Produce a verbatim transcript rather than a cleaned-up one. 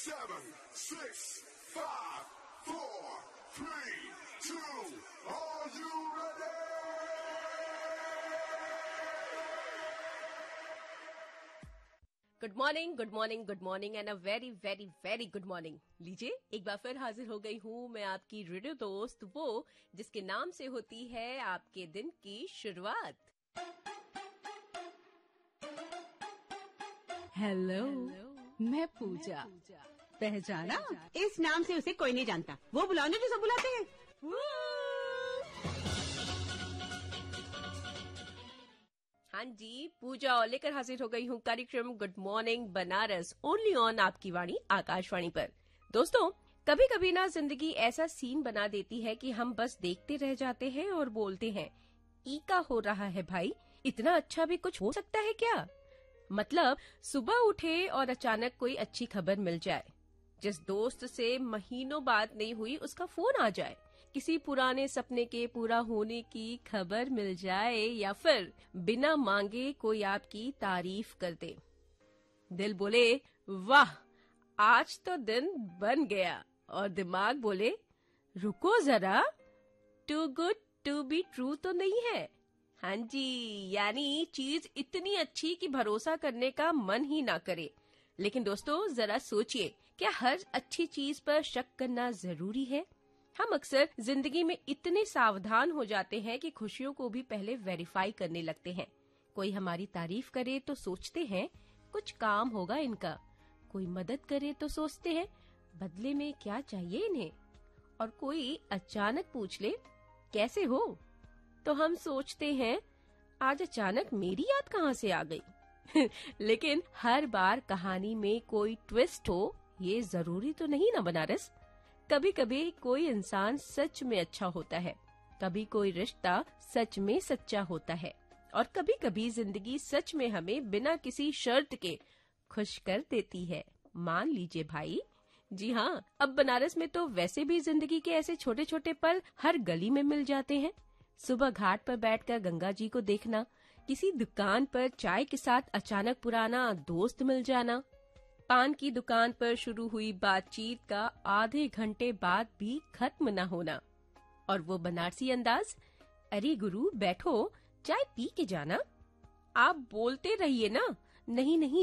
seven, six, five, four, three, two, are you ready? Good morning, good morning, good morning and a very very very good morning. लीजिए, एक बार फिर हाजिर हो गई हूँ मैं आपकी रेडियो दोस्त, वो जिसके नाम से होती है आपके दिन की शुरुआत। हेलो, मैं पूजा। पहचाना? इस नाम से उसे कोई नहीं जानता। वो बुलाने जो सब बुलाते हैं। हाँ जी, पूजा और लेकर हाजिर हो गई हूँ कार्यक्रम good morning Banaras, only on आपकी वाणी आकाशवाणी पर। दोस्तों, कभी कभी ना जिंदगी ऐसा सीन बना देती है कि हम बस देखते रह जाते हैं और बोलते हैं, ई का हो रहा है भाई, इतना अच्छा भी कुछ हो सकता है क्या? मतलब सुबह उठे और अचानक कोई अच्छी खबर मिल जाए, जिस दोस्त से महीनों बात नहीं हुई उसका फोन आ जाए, किसी पुराने सपने के पूरा होने की खबर मिल जाए, या फिर बिना मांगे कोई आपकी तारीफ कर दे। दिल बोले वाह, आज तो दिन बन गया, और दिमाग बोले रुको जरा, to good to be true तो नहीं है। हाँ जी, यानी चीज इतनी अच्छी कि भरोसा करने का मन ही ना करे। लेकिन दोस्तों, जरा सोचिए, क्या हर अच्छी चीज पर शक करना जरूरी है? हम अक्सर जिंदगी में इतने सावधान हो जाते हैं कि खुशियों को भी पहले वेरीफाई करने लगते हैं। कोई हमारी तारीफ करे तो सोचते हैं कुछ काम होगा इनका, कोई मदद करे तो सोचते हैं बदले में क्या चाहिए इन्हें, और कोई अचानक पूछ ले कैसे हो तो हम सोचते हैं आज अचानक मेरी याद कहाँ से आ गई। लेकिन हर बार कहानी में कोई ट्विस्ट हो, ये जरूरी तो नहीं ना बनारस। कभी कभी कोई इंसान सच में अच्छा होता है, कभी कोई रिश्ता सच में सच्चा होता है, और कभी कभी जिंदगी सच में हमें बिना किसी शर्त के खुश कर देती है। मान लीजिए भाई। जी हाँ, अब बनारस में तो वैसे भी जिंदगी के ऐसे छोटे छोटे पल हर गली में मिल जाते हैं। सुबह घाट पर बैठकर गंगा जी को देखना, किसी दुकान पर चाय के साथ अचानक पुराना दोस्त मिल जाना, पान की दुकान पर शुरू हुई बातचीत का आधे घंटे बाद भी खत्म न होना, और वो बनारसी अंदाज, अरे गुरु बैठो, चाय पी के जाना। आप बोलते रहिए ना, नहीं नहीं